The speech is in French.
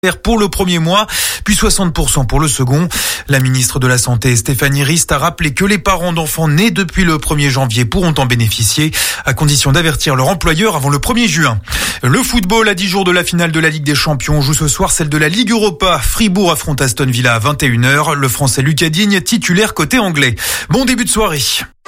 pour le premier mois, puis 60% pour le second. La ministre de la Santé, Stéphanie Rist, a rappelé que les parents d'enfants nés depuis le 1er janvier pourront en bénéficier, à condition d'avertir leur employeur avant le 1er juin. Le football, à 10 jours de la finale de la Ligue des Champions, joue ce soir celle de la Ligue Europa. Fribourg affronte Aston Villa à 21h. Le Français Lucas Digne, titulaire côté anglais. Bon début de soirée.